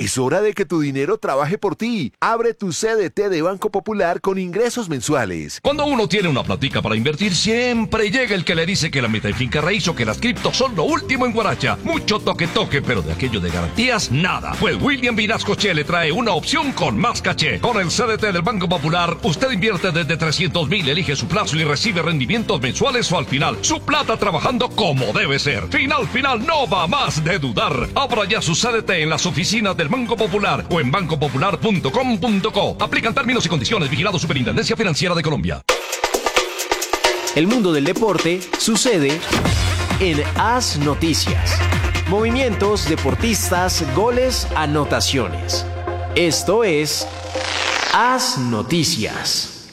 Es hora de que tu dinero trabaje por ti. Abre tu CDT de Banco Popular con ingresos mensuales. Cuando uno tiene una platica para invertir, siempre llega el que le dice que la meta en finca raíz o que las criptos son lo último en Guaracha. Mucho toque, pero de aquello de garantías, nada. Pues William Vinascoche le trae una opción con más caché. Con el CDT del Banco Popular, usted invierte desde 300,000, elige su plazo y recibe rendimientos mensuales o al final. Su plata trabajando como debe ser. Final, no va más de dudar. Abra ya su CDT en las oficinas del Banco Popular o en bancopopular.com.co. Aplican términos y condiciones. Vigilado Superintendencia Financiera de Colombia. El mundo del deporte sucede en AS Noticias. Movimientos, deportistas, goles, anotaciones. Esto es AS Noticias.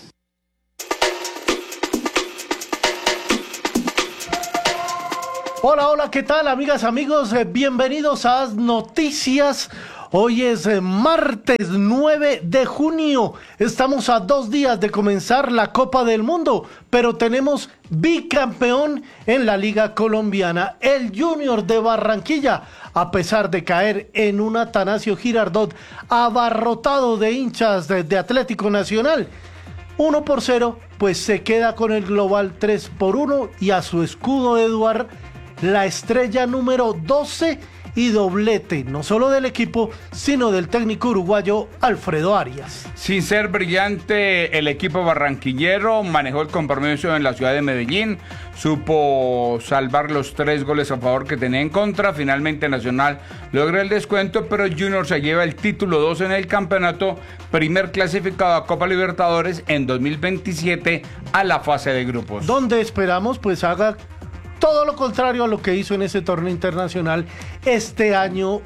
Hola, ¿qué tal, amigas, amigos? Bienvenidos a AS Noticias. Hoy es martes 9 de junio. Estamos a 2 días de comenzar la Copa del Mundo, pero tenemos bicampeón en la Liga Colombiana, el Junior de Barranquilla. A pesar de caer en un Atanasio Girardot abarrotado de hinchas de Atlético Nacional, 1-0, pues se queda con el global 3-1 y a su escudo Eduard, la estrella número 12 y doblete, no solo del equipo, sino del técnico uruguayo Alfredo Arias. Sin ser brillante, el equipo barranquillero manejó el compromiso en la ciudad de Medellín, supo salvar los 3 goles a favor que tenía en contra. Finalmente Nacional logra el descuento, pero Junior se lleva el título 2 en el campeonato, primer clasificado a Copa Libertadores en 2027 a la fase de grupos. Donde esperamos pues haga todo lo contrario a lo que hizo en ese torneo internacional este año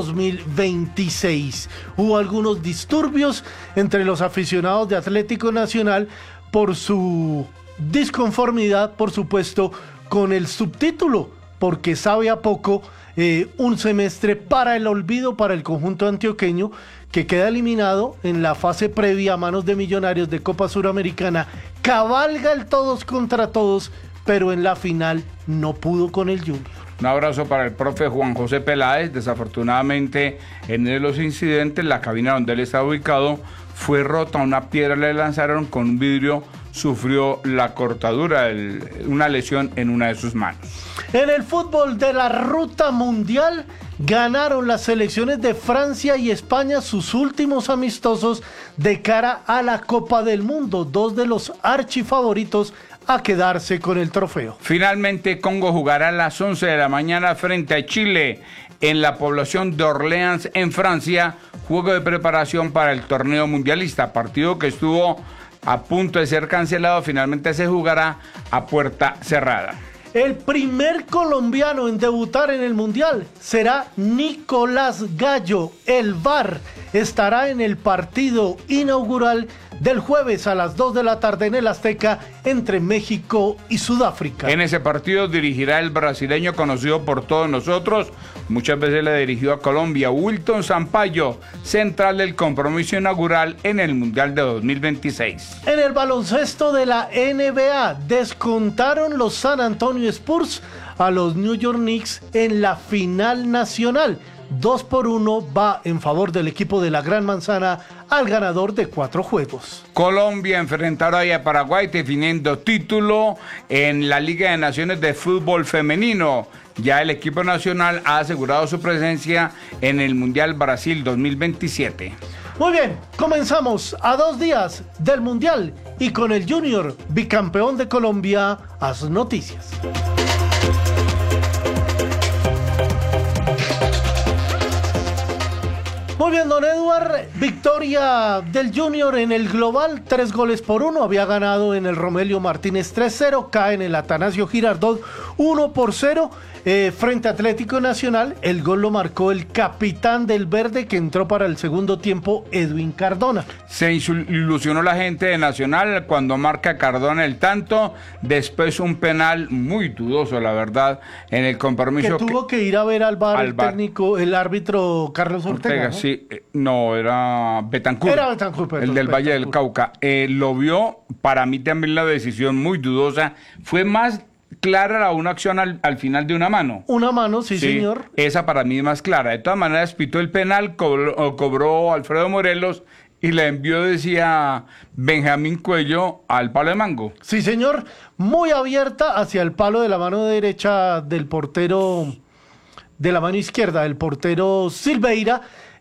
2026. Hubo algunos disturbios entre los aficionados de Atlético Nacional por su disconformidad, por supuesto, con el subtítulo, porque sabe a poco un semestre para el olvido para el conjunto antioqueño, que queda eliminado en la fase previa a manos de Millonarios de Copa Suramericana. Cabalga el todos contra todos, pero en la final no pudo con el Junior. Un abrazo para el profe Juan José Peláez. Desafortunadamente, en uno de los incidentes, la cabina donde él estaba ubicado fue rota, una piedra le lanzaron con un vidrio, sufrió la cortadura, una lesión en una de sus manos. En el fútbol de la ruta mundial, ganaron las selecciones de Francia y España sus últimos amistosos de cara a la Copa del Mundo, 2 de los archifavoritos a quedarse con el trofeo. Finalmente, Congo jugará a las 11 de la mañana frente a Chile en la población de Orleans, en Francia, juego de preparación para el torneo mundialista, partido que estuvo a punto de ser cancelado. Finalmente se jugará a puerta cerrada. El primer colombiano en debutar en el Mundial será Nicolás Gallo. El VAR estará en el partido inaugural del jueves a las 2 de la tarde en el Azteca entre México y Sudáfrica. En ese partido dirigirá el brasileño conocido por todos nosotros, muchas veces le dirigió a Colombia, Wilton Sampaio, central del compromiso inaugural en el Mundial de 2026. En el baloncesto de la NBA, descontaron los San Antonio Spurs a los New York Knicks en la final nacional. 2-1 va en favor del equipo de la Gran Manzana al ganador de 4 juegos. Colombia enfrentará hoy a Paraguay definiendo título en la Liga de Naciones de Fútbol Femenino. Ya el equipo nacional ha asegurado su presencia en el Mundial Brasil 2027. Muy bien, comenzamos a 2 días del Mundial y con el Junior, bicampeón de Colombia, AS Noticias. Muy bien, don Eduard, victoria del Junior en el global, 3-1. Había ganado en el Romelio Martínez 3-0, cae en el Atanasio Girardot 1-0 frente a Atlético Nacional. El gol lo marcó el capitán del verde, que entró para el segundo tiempo, Edwin Cardona. Se ilusionó la gente de Nacional cuando marca Cardona el tanto, después un penal muy dudoso, la verdad, en el compromiso. Que tuvo que ir a ver al VAR el técnico, el árbitro Carlos Ortega, ¿no? Sí, no, era Betancourt. Era Betancourt, perdón, el del Betancourt. Valle del Cauca. Lo vio, para mí también la decisión muy dudosa. Fue más clara una acción al final de una mano. Una mano, sí, señor. Esa para mí es más clara. De todas maneras, pitó el penal, cobró Alfredo Morelos y le envió, decía Benjamín Cuello, al palo de mango. Sí, señor. Muy abierta hacia el palo de la mano derecha del portero, de la mano izquierda del portero Silveira.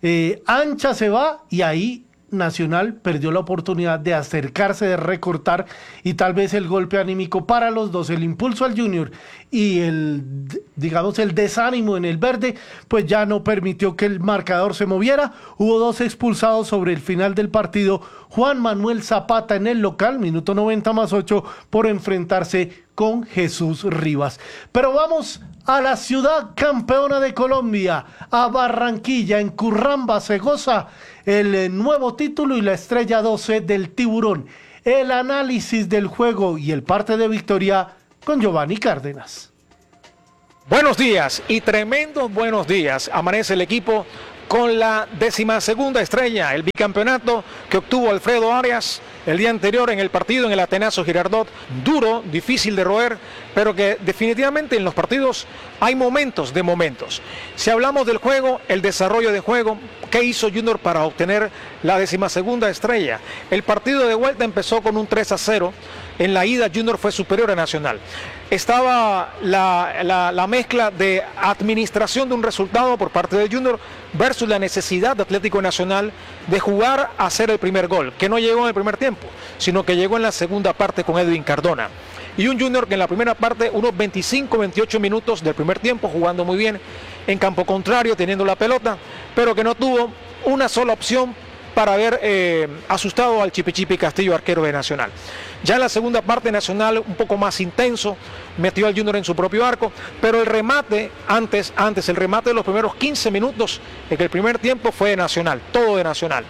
Ancha se va y ahí Nacional perdió la oportunidad de acercarse, de recortar, y tal vez el golpe anímico para los dos, el impulso al Junior y el desánimo en el verde, pues ya no permitió que el marcador se moviera. Hubo 2 expulsados sobre el final del partido. Juan Manuel Zapata en el local, minuto 90+8, por enfrentarse con Jesús Rivas. Pero vamos a la ciudad campeona de Colombia, a Barranquilla. En Curramba se goza el nuevo título y la estrella 12 del Tiburón. El análisis del juego y el parte de victoria con Giovanni Cárdenas. Buenos días y tremendos buenos días. Amanece el equipo con la 12ª estrella, el bicampeonato que obtuvo Alfredo Arias el día anterior en el partido en el Atenazo Girardot. Duro, difícil de roer, pero que definitivamente en los partidos hay momentos de momentos. Si hablamos del juego, el desarrollo de juego, ¿qué hizo Junior para obtener la 12ª estrella? El partido de vuelta empezó con un 3-0. En la ida Junior fue superior a Nacional. Estaba la mezcla de administración de un resultado por parte de Junior versus la necesidad de Atlético Nacional de jugar a hacer el primer gol, que no llegó en el primer tiempo, sino que llegó en la segunda parte con Edwin Cardona. Y un Junior que en la primera parte, unos 25-28 minutos del primer tiempo, jugando muy bien en campo contrario, teniendo la pelota, pero que no tuvo una sola opción para haber asustado al Chipichipi Castillo, arquero de Nacional. Ya en la segunda parte, Nacional un poco más intenso, metió al Junior en su propio arco, pero el remate, antes el remate de los primeros 15 minutos en el primer tiempo fue de Nacional, todo de Nacional.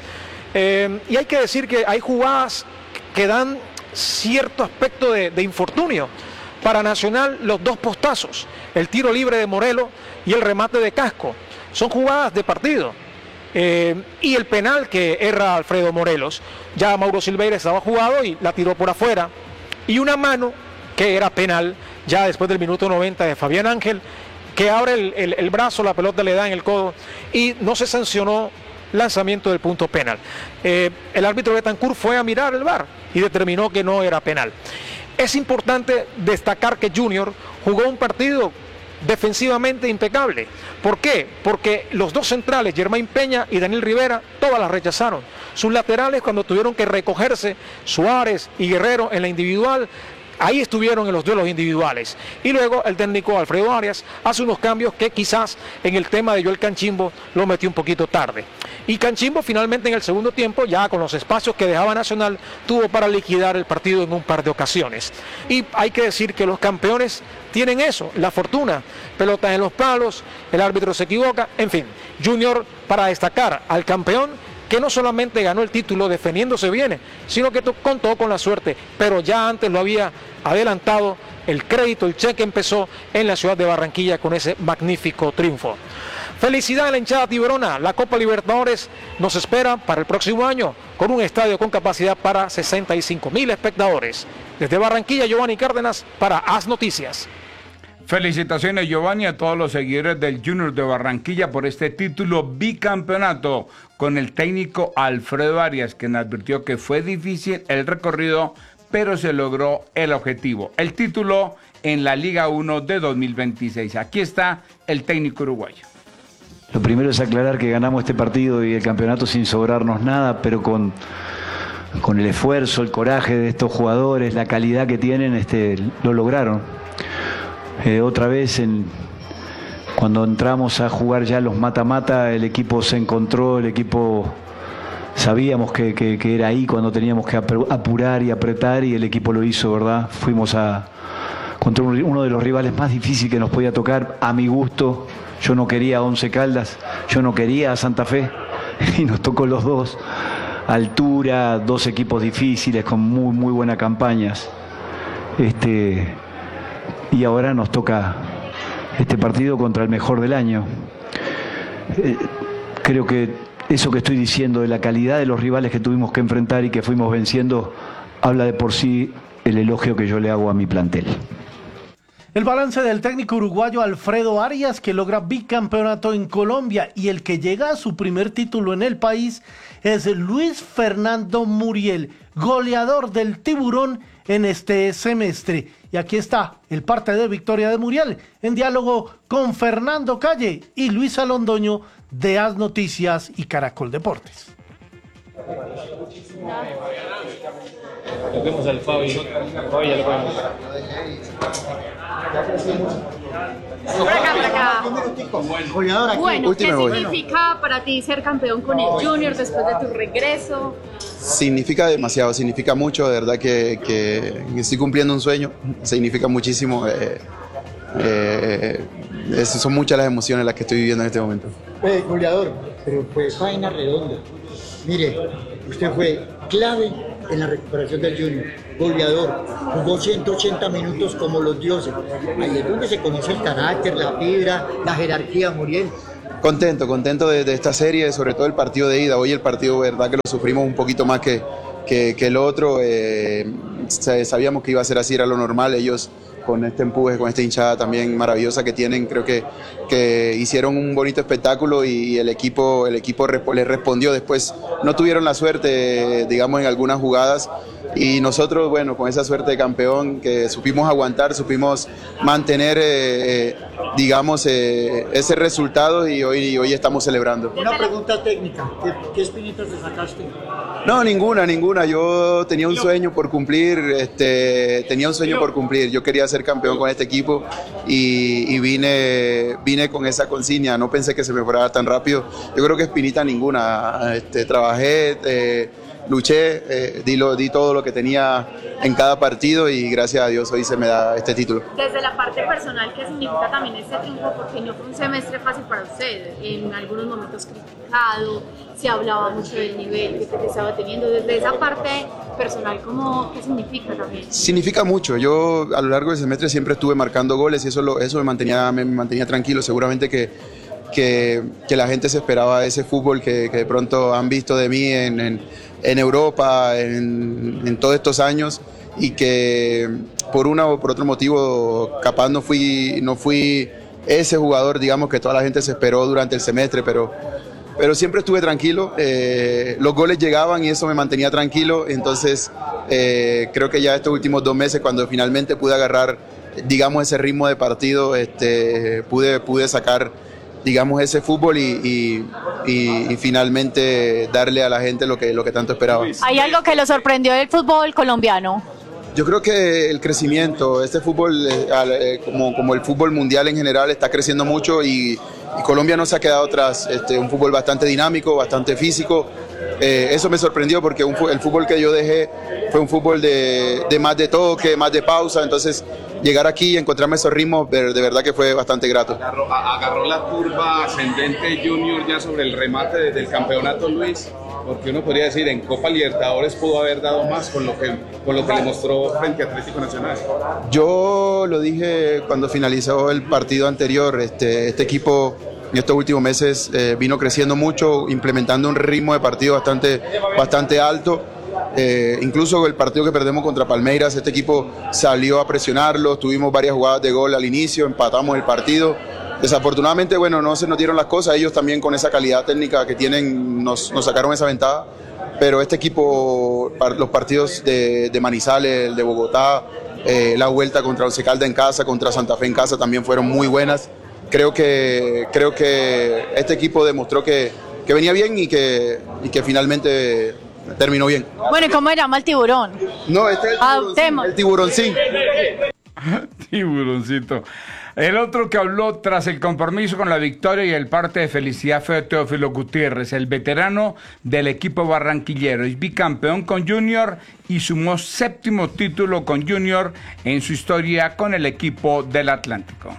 Y hay que decir que hay jugadas que dan cierto aspecto de infortunio. Para Nacional, los 2 postazos, el tiro libre de Morelos y el remate de Casco, son jugadas de partido. Y el penal que erra Alfredo Morelos, ya Mauro Silveira estaba jugado y la tiró por afuera, y una mano que era penal ya después del minuto 90 de Fabián Ángel, que abre el brazo, la pelota le da en el codo y no se sancionó lanzamiento del punto penal. El árbitro Betancourt fue a mirar el VAR y determinó que no era penal. Es importante destacar que Junior jugó un partido defensivamente impecable. ¿Por qué? Porque los 2 centrales, Germain Peña y Daniel Rivera, todas las rechazaron. Sus laterales, cuando tuvieron que recogerse, Suárez y Guerrero en la individual, ahí estuvieron en los duelos individuales. Y luego el técnico Alfredo Arias hace unos cambios que quizás en el tema de Joel Canchimbo lo metió un poquito tarde. Y Canchimbo finalmente en el segundo tiempo, ya con los espacios que dejaba Nacional, tuvo para liquidar el partido en un par de ocasiones. Y hay que decir que los campeones tienen eso, la fortuna, pelotas en los palos, el árbitro se equivoca, en fin. Junior, para destacar al campeón, que no solamente ganó el título defendiéndose bien, sino que contó con la suerte, pero ya antes lo había adelantado, el crédito, el cheque empezó en la ciudad de Barranquilla con ese magnífico triunfo. Felicidad a la hinchada tiburona, la Copa Libertadores nos espera para el próximo año con un estadio con capacidad para 65.000 espectadores. Desde Barranquilla, Giovanni Cárdenas para AS Noticias. Felicitaciones, Giovanni, a todos los seguidores del Junior de Barranquilla por este título bicampeonato con el técnico Alfredo Arias, quien advirtió que fue difícil el recorrido, pero se logró el objetivo, el título en la Liga 1 de 2026. Aquí está el técnico uruguayo. Lo primero es aclarar que ganamos este partido y el campeonato sin sobrarnos nada, pero con el esfuerzo, el coraje de estos jugadores, la calidad que tienen, lo lograron. Otra vez, cuando entramos a jugar ya los mata-mata, el equipo se encontró, el equipo sabíamos que era ahí cuando teníamos que apurar y apretar, y el equipo lo hizo, ¿verdad? Fuimos contra uno de los rivales más difíciles que nos podía tocar, a mi gusto. Yo no quería a Once Caldas, yo no quería a Santa Fe, y nos tocó los dos. Altura, 2 equipos difíciles con muy, muy buenas campañas. Y ahora nos toca este partido contra el mejor del año. Creo que eso que estoy diciendo de la calidad de los rivales que tuvimos que enfrentar y que fuimos venciendo, habla de por sí el elogio que yo le hago a mi plantel. El balance del técnico uruguayo Alfredo Arias, que logra bicampeonato en Colombia, y el que llega a su primer título en el país es Luis Fernando Muriel, goleador del Tiburón en este semestre. Y aquí está el parte de victoria de Muriel en diálogo con Fernando Calle y Luis Alondoño de AS Noticias y Caracol Deportes. Lo vemos al Fabi, ya lo vemos. Por acá. Bueno, ¿qué significa para ti ser campeón con el Junior después de tu regreso? Significa demasiado, significa mucho, de verdad que estoy cumpliendo un sueño, significa muchísimo. Son muchas las emociones las que estoy viviendo en este momento. Goleador, pero pues vaina redonda. Mire, usted fue clave en la recuperación del Junior, goleador, jugó 180 minutos como los dioses. Ahí es donde se conoce el carácter, la fibra, la jerarquía, Muriel. Contento de esta serie, sobre todo el partido de ida. Hoy el partido, verdad que lo sufrimos un poquito más que el otro. Sabíamos que iba a ser así, era lo normal. Ellos con este empuje, con esta hinchada también maravillosa que tienen, creo que hicieron un bonito espectáculo y el equipo les respondió. Después no tuvieron la suerte, digamos, en algunas jugadas, y nosotros, bueno, con esa suerte de campeón, que supimos aguantar, supimos mantener, digamos, ese resultado, y hoy estamos celebrando. Una pregunta técnica, ¿qué espinitas te sacaste? No, ninguna. Yo tenía un sueño por cumplir, Yo quería ser campeón con este equipo y vine con esa consigna. No pensé que se me fuera a dar tan rápido. Yo creo que espinita ninguna. Trabajé, luché, di todo lo que tenía en cada partido, y gracias a Dios hoy se me da este título. Desde la parte personal, ¿qué significa también este triunfo? Porque no fue un semestre fácil para usted, en algunos momentos criticado, se hablaba mucho del nivel que estaba teniendo. Desde esa parte personal, ¿qué significa también? Significa mucho. Yo a lo largo del semestre siempre estuve marcando goles, y eso me mantenía tranquilo. Seguramente que la gente se esperaba ese fútbol que de pronto han visto de mí en Europa, en todos estos años, y que por una o por otro motivo capaz no fui ese jugador, digamos, que toda la gente se esperó durante el semestre, pero siempre estuve tranquilo. Los goles llegaban y eso me mantenía tranquilo. Entonces creo que ya estos últimos 2 meses, cuando finalmente pude agarrar, digamos, ese ritmo de partido, pude sacar, digamos, ese fútbol y finalmente darle a la gente lo que tanto esperaba. ¿Hay algo que lo sorprendió del fútbol colombiano? Yo creo que el crecimiento, este fútbol, como el fútbol mundial en general, está creciendo mucho, y Colombia no se ha quedado atrás. Un fútbol bastante dinámico, bastante físico. Eso me sorprendió, porque el fútbol que yo dejé fue un fútbol de más de toque, más de pausa. Entonces llegar aquí y encontrarme esos ritmos, de verdad que fue bastante grato. Agarró la curva ascendente Junior ya sobre el remate del campeonato, Luis, porque uno podría decir, en Copa Libertadores pudo haber dado más con lo que le mostró frente a Atlético Nacional. Yo lo dije cuando finalizó el partido anterior. Este equipo en estos últimos meses vino creciendo mucho, implementando un ritmo de partido bastante alto. Incluso el partido que perdemos contra Palmeiras, este equipo salió a presionarlo, tuvimos varias jugadas de gol al inicio, empatamos el partido. Desafortunadamente, bueno, no se nos dieron las cosas. Ellos también, con esa calidad técnica que tienen, nos sacaron esa ventaja. Pero este equipo, los partidos de Manizales, el de Bogotá, la vuelta contra Once Caldas en casa, contra Santa Fe en casa, también fueron muy buenas. Creo que este equipo demostró que venía bien y que finalmente terminó bien. Bueno, ¿y cómo se llama el tiburón? No, este es el tiburoncín. Tiburoncito. El otro que habló tras el compromiso con la victoria y el parte de felicidad fue Teófilo Gutiérrez, el veterano del equipo barranquillero. Es bicampeón con Junior y sumó 7º título con Junior en su historia con el equipo del Atlántico.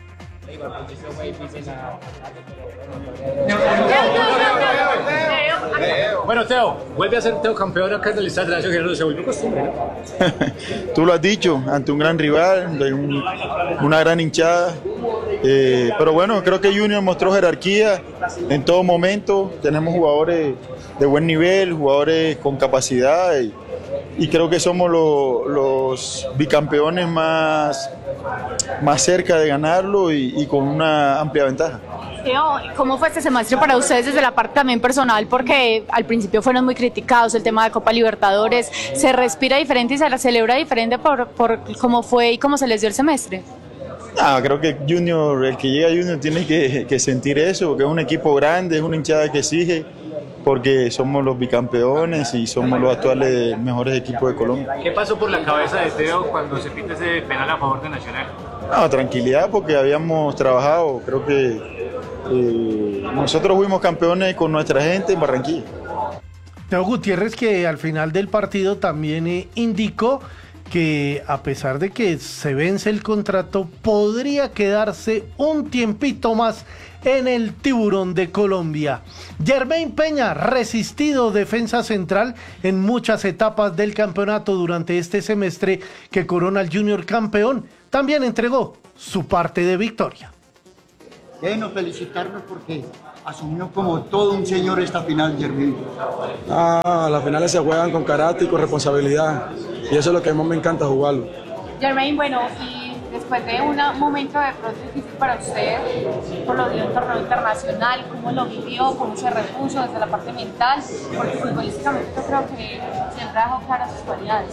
Bueno, Teo, vuelve a ser Teo campeón acá en el Estadio Nacional, se volvió costumbre, ¿no? Tú lo has dicho, ante un gran rival, una gran hinchada, Pero bueno, creo que Junior mostró jerarquía en todo momento. Tenemos jugadores de buen nivel, jugadores con capacidad y creo que somos los bicampeones más cerca de ganarlo y con una amplia ventaja. ¿Cómo fue este semestre para ustedes desde la parte también personal? Porque al principio fueron muy criticados el tema de Copa Libertadores. ¿Se respira diferente y se la celebra diferente por cómo fue y cómo se les dio el semestre? Creo que Junior, el que llega a Junior tiene que sentir eso, porque es un equipo grande, es una hinchada que exige, porque somos los bicampeones y somos los actuales mejores equipos de Colombia. ¿Qué pasó por la cabeza de Teo cuando se pita ese penal a favor de Nacional? Tranquilidad, porque habíamos trabajado, creo que nosotros fuimos campeones con nuestra gente en Barranquilla. Teo Gutiérrez, que al final del partido también indicó que a pesar de que se vence el contrato, podría quedarse un tiempito más en el Tiburón de Colombia. Jermaine Peña, resistido defensa central en muchas etapas del campeonato durante este semestre que corona al Junior campeón, también entregó su parte de victoria. Déjenos felicitarnos porque asumió como todo un señor esta final, Jermaine. Las finales se juegan con carácter y con responsabilidad y eso es lo que más me encanta jugarlo. Jermaine, bueno, y después de un momento de pronto difícil para usted, por lo de un torneo internacional, ¿cómo lo vivió? ¿Cómo se repuso desde la parte mental? Porque futbolísticamente yo creo que siempre ha dejado claras sus cualidades.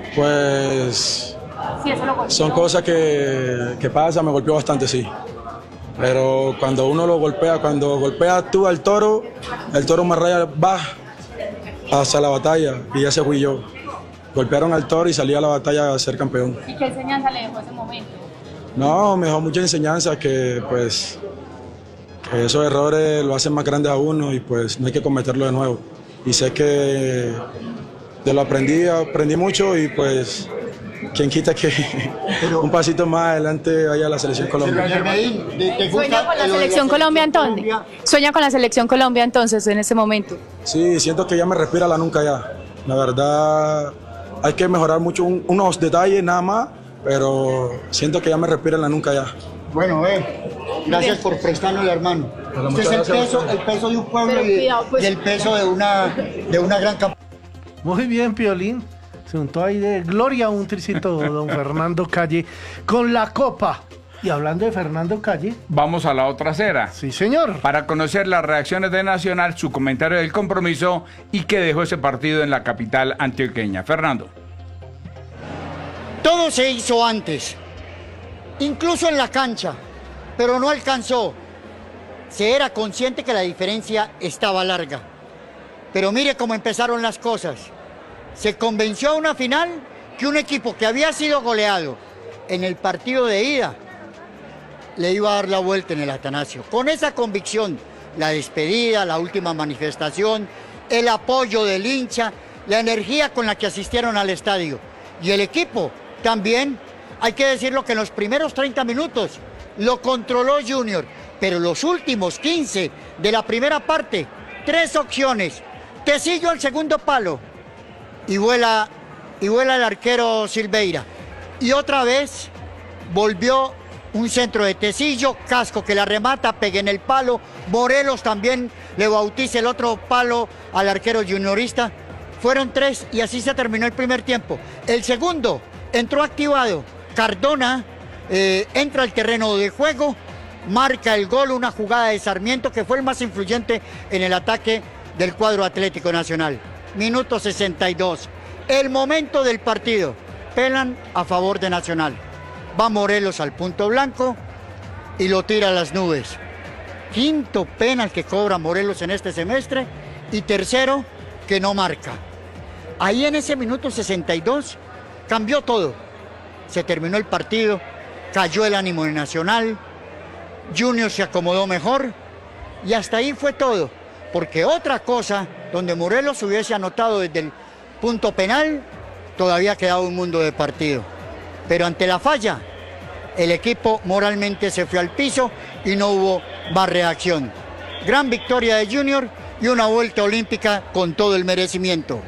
Pues sí, eso lo golpeó. Son cosas que pasan, me golpeó bastante, sí. Pero cuando uno lo golpea, cuando golpea tú al toro, el toro más raya va hacia la batalla y ya se fui yo. Golpearon al toro y salí a la batalla a ser campeón. ¿Y qué enseñanza le dejó ese momento? No, me dejó mucha enseñanza que esos errores lo hacen más grandes a uno y pues no hay que cometerlo de nuevo. Y sé que de lo aprendí mucho y pues quien quita que un pasito más adelante vaya a la Selección Colombia. ¿Sueña con la Selección Colombia entonces? ¿Sueña con la Selección Colombia entonces en ese momento? Sí, siento que ya me respira la nuca ya. La verdad, hay que mejorar mucho unos detalles nada más, pero siento que ya me respira la nuca ya. Bueno, gracias por prestarnos la mano. Este es el peso de un pueblo y el peso de una gran campaña. Muy bien, Piolín. Se untó ahí de gloria un tricito don Fernando Calle con la copa. Y hablando de Fernando Calle, vamos a la otra acera. Sí, señor. Para conocer las reacciones de Nacional, su comentario del compromiso y qué dejó ese partido en la capital antioqueña. Fernando. Todo se hizo antes, incluso en la cancha, pero no alcanzó. Se era consciente que la diferencia estaba larga. Pero mire cómo empezaron las cosas. Se convenció a una final que un equipo que había sido goleado en el partido de ida le iba a dar la vuelta en el Atanasio. Con esa convicción, la despedida, la última manifestación, el apoyo del hincha, la energía con la que asistieron al estadio. Y el equipo también, hay que decirlo que en los primeros 30 minutos lo controló Junior, pero los últimos 15 de la primera parte, 3 opciones, Tecillo al segundo palo, y vuela el arquero Silveira. Y otra vez volvió un centro de Tecillo, Casco que la remata, pega en el palo, Morelos también le bautiza el otro palo al arquero juniorista. Fueron 3 y así se terminó el primer tiempo. El segundo entró activado, Cardona entra al terreno de juego, marca el gol, una jugada de Sarmiento que fue el más influyente en el ataque del cuadro Atlético Nacional. Minuto 62, el momento del partido, pelan a favor de Nacional, va Morelos al punto blanco y lo tira a las nubes. Quinto penal que cobra Morelos en este semestre y tercero que no marca. Ahí en ese minuto 62 cambió todo, se terminó el partido, cayó el ánimo de Nacional, Junior se acomodó mejor y hasta ahí fue todo. Porque otra cosa, donde Morelos hubiese anotado desde el punto penal, todavía quedaba un mundo de partido. Pero ante la falla, el equipo moralmente se fue al piso y no hubo más reacción. Gran victoria de Junior y una vuelta olímpica con todo el merecimiento.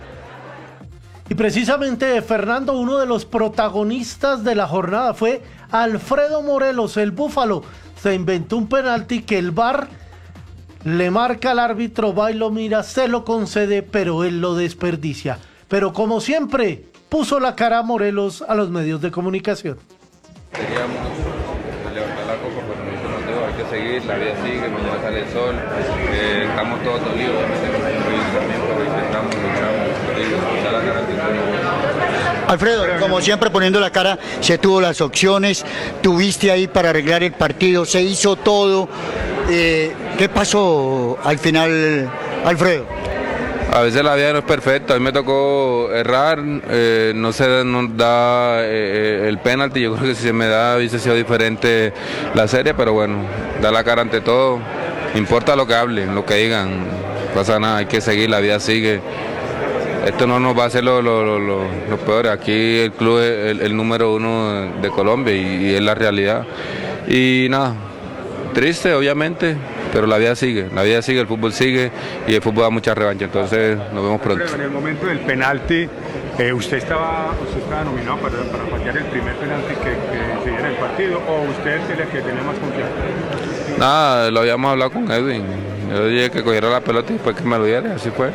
Y precisamente, Fernando, uno de los protagonistas de la jornada fue Alfredo Morelos, el Búfalo. se inventó un penalti que el VAR le marca al árbitro, va y lo mira, se lo concede, pero él lo desperdicia. Pero como siempre, puso la cara a Morelos a los medios de comunicación. Queríamos levantar la copa, pero no hicimos todo, hay que seguir, la vida sigue, mañana sale el sol, estamos todos dolidos, también, pero intentamos, luchamos, echar la cara al título. Alfredo, como siempre poniendo la cara, se tuvo las opciones, tuviste ahí para arreglar el partido, se hizo todo. ¿Qué pasó al final, Alfredo? A veces la vida no es perfecta, a mí me tocó errar, no se nos da el penalti, yo creo que si se me da hubiese sido diferente la serie, pero bueno, da la cara ante todo, no importa lo que hablen, lo que digan, no pasa nada, hay que seguir, la vida sigue. Esto no nos va a hacer lo peor, aquí el club es el número 1 de Colombia y es la realidad. Y nada, triste obviamente, pero la vida sigue, el fútbol sigue y el fútbol da mucha revancha, entonces nos vemos pronto. En el momento del penalti, ¿usted estaba nominado para patear el primer penalti que se diera en el partido o usted es el que tenía más confianza? Nada, lo habíamos hablado con Edwin, yo dije que cogiera la pelota y después que me lo diera, así fue.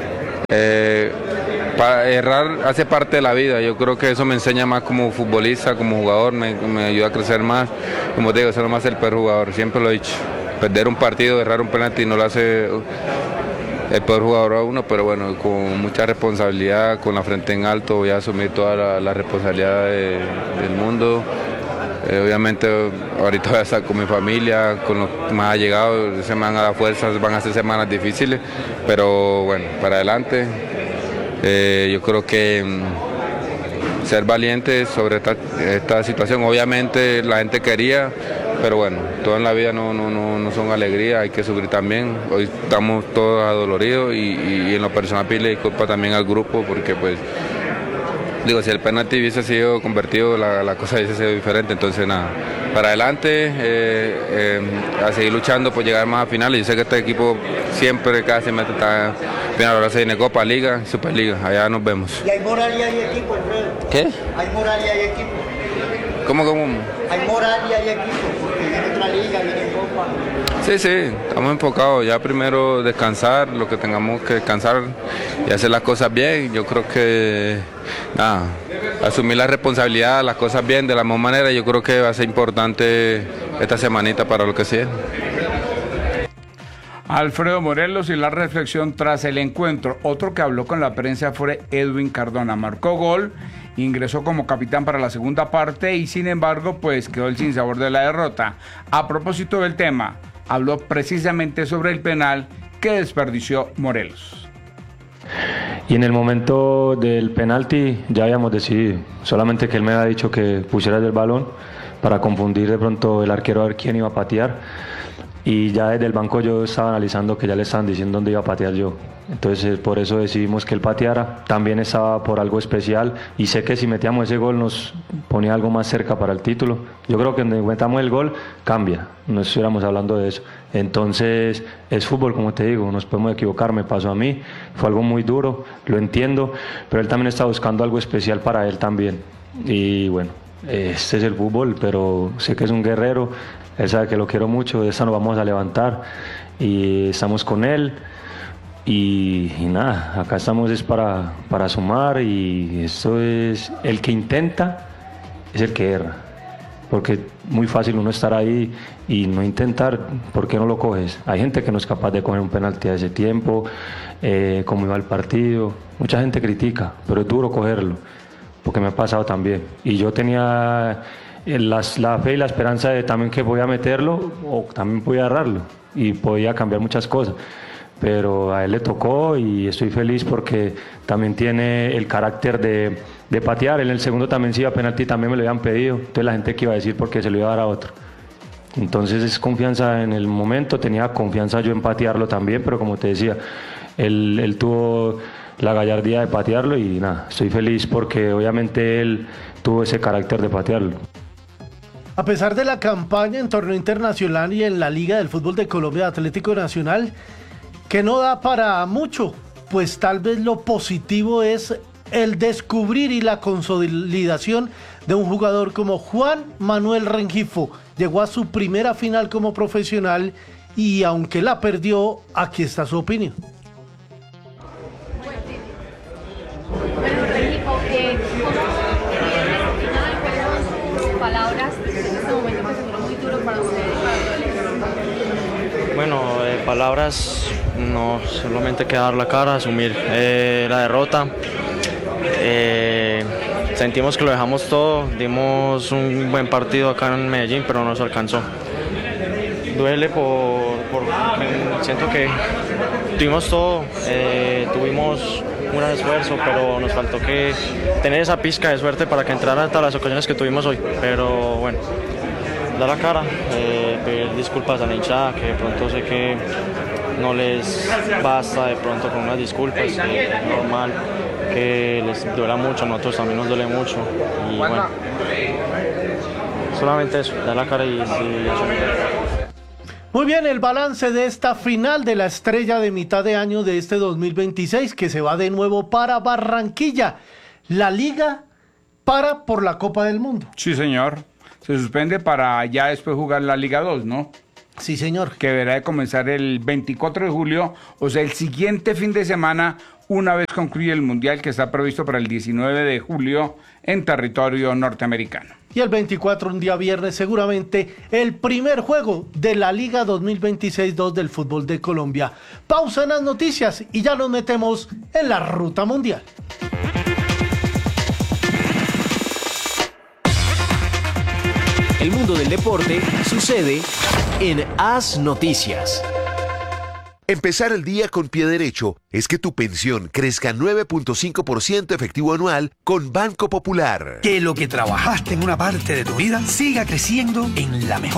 Para errar hace parte de la vida, yo creo que eso me enseña más como futbolista, como jugador, me ayuda a crecer más, como te digo, eso no me hace el peor jugador, siempre lo he dicho, perder un partido, errar un penalti no lo hace el peor jugador a uno, pero bueno, con mucha responsabilidad, con la frente en alto, voy a asumir toda la responsabilidad del mundo. Obviamente ahorita voy a estar con mi familia, con los más allegados, se me van a dar fuerzas, van a ser semanas difíciles, pero bueno, para adelante. Yo creo que ser valiente sobre esta situación, obviamente la gente quería, pero bueno, todo en la vida no son alegrías, hay que sufrir también. Hoy estamos todos adoloridos y en lo personal pedirle disculpas también al grupo porque pues digo, si el penalti hubiese sido convertido, la cosa hubiese sido diferente, entonces nada, para adelante, a seguir luchando por llegar más a finales. Yo sé que este equipo siempre, cada semestre está final, ahora se viene Copa, Liga y Superliga, allá nos vemos. ¿Y hay moral y hay equipo, Alfredo? ¿Qué? ¿Hay moral y hay equipo? ¿Cómo? Hay moral y hay equipo, porque viene otra liga, viene Copa. Sí, estamos enfocados, ya primero descansar, lo que tengamos que descansar y hacer las cosas bien. Yo creo que, nada, asumir la responsabilidad, las cosas bien de la misma manera, yo creo que va a ser importante esta semanita para lo que sigue. Alfredo Morelos y la reflexión tras el encuentro. Otro que habló con la prensa fue Edwin Cardona. Marcó gol, ingresó como capitán para la segunda parte y sin embargo pues quedó el sinsabor de la derrota. A propósito del tema, habló precisamente sobre el penal que desperdició Morelos. Y en el momento del penalti ya habíamos decidido, solamente que él me había dicho que pusiera el balón para confundir de pronto el arquero a ver quién iba a patear. Y ya desde el banco yo estaba analizando que ya le estaban diciendo dónde iba a patear yo. Entonces por eso decidimos que él pateara. También estaba por algo especial y sé que si metíamos ese gol nos ponía algo más cerca para el título. Yo creo que cuando metamos el gol cambia, no estuviéramos hablando de eso. Entonces es fútbol, como te digo, nos podemos equivocar, me pasó a mí, fue algo muy duro, lo entiendo, pero él también está buscando algo especial para él también. Y bueno, este es el fútbol, pero sé que es un guerrero. Él sabe que lo quiero mucho, de esta nos vamos a levantar y estamos con él y nada, acá estamos es para sumar y esto es, el que intenta es el que erra, porque muy fácil uno estar ahí y no intentar, ¿por qué no lo coges? Hay gente que no es capaz de coger un penalti a ese tiempo, cómo iba el partido, mucha gente critica, pero es duro cogerlo, porque me ha pasado también y yo tenía la fe y la esperanza de también que podía meterlo o también podía errarlo y podía cambiar muchas cosas, pero a él le tocó y estoy feliz porque también tiene el carácter de patear. En el segundo también si iba a penalti también me lo habían pedido, entonces la gente que iba a decir porque se lo iba a dar a otro, entonces es confianza en el momento, tenía confianza yo en patearlo también, pero como te decía, él tuvo la gallardía de patearlo y nada, estoy feliz porque obviamente él tuvo ese carácter de patearlo. A pesar de la campaña en torneo internacional y en la Liga del Fútbol de Colombia Atlético Nacional, que no da para mucho, pues tal vez lo positivo es el descubrir y la consolidación de un jugador como Juan Manuel Rengifo, llegó a su primera final como profesional y aunque la perdió, aquí está su opinión. Bueno, Regipo, ¿cómo final fueron palabras en este momento que se fueron muy duro para ustedes? Bueno, palabras, no, solamente que dar la cara, asumir la derrota. Sentimos que lo dejamos todo, dimos un buen partido acá en Medellín, pero no nos alcanzó. Duele siento que tuvimos todo, tuvimos un gran esfuerzo, pero nos faltó que tener esa pizca de suerte para que entraran todas las ocasiones que tuvimos hoy. Pero bueno, dar la cara, pedir disculpas a la hinchada, que de pronto sé que no les basta de pronto con unas disculpas, que es normal, que les duela mucho, a nosotros también nos duele mucho. Y bueno, solamente eso, dar la cara y asumir. Muy bien, el balance de esta final de la estrella de mitad de año de este 2026 que se va de nuevo para Barranquilla. La liga para por la Copa del Mundo. Sí, señor. Se suspende para ya después jugar la Liga 2, ¿no? Sí, señor. Que deberá de comenzar el 24 de julio, o sea, el siguiente fin de semana, una vez concluye el Mundial que está previsto para el 19 de julio en territorio norteamericano. Y el 24, un día viernes, seguramente el primer juego de la Liga 2026-2 del fútbol de Colombia. Pausa en las noticias y ya nos metemos en la ruta mundial. El mundo del deporte sucede en As Noticias. Empezar el día con pie derecho es que tu pensión crezca 9.5% efectivo anual con Banco Popular. Que lo que trabajaste en una parte de tu vida siga creciendo en la mejor